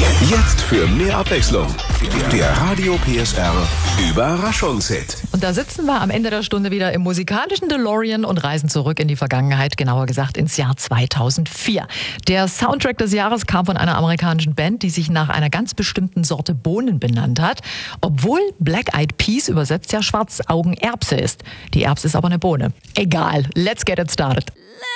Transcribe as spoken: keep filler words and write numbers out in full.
Jetzt für mehr Abwechslung. Der Radio P S R Überraschungshit. Und da sitzen wir am Ende der Stunde wieder im musikalischen DeLorean und reisen zurück in die Vergangenheit, genauer gesagt ins Jahr zweitausendvier. Der Soundtrack des Jahres kam von einer amerikanischen Band, die sich nach einer ganz bestimmten Sorte Bohnen benannt hat, obwohl Black Eyed Peas übersetzt ja Schwarzaugenerbse ist. Die Erbse ist aber eine Bohne. Egal, let's get it started.